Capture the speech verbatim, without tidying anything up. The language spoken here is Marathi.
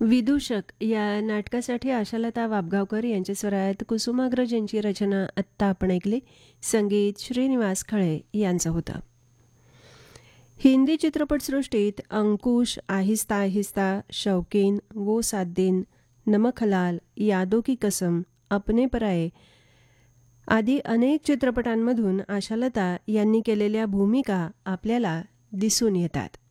विदूषक या नाटकासाठी आशालता वाबगावकर यांच्या स्वरात कुसुमाग्रज यांची रचना आत्ता आपण ऐकली. संगीत श्रीनिवास खळे यांचं होतं. हिंदी चित्रपटसृष्टीत अंकुश, आहिस्ता आहिस्ता, शौकीन, वो सात दिन, नमक हलाल, यादों की कसम, अपने पराये आदी अनेक चित्रपटांमधून आशालता यांनी केलेल्या भूमिका आपल्याला दिसून येतात.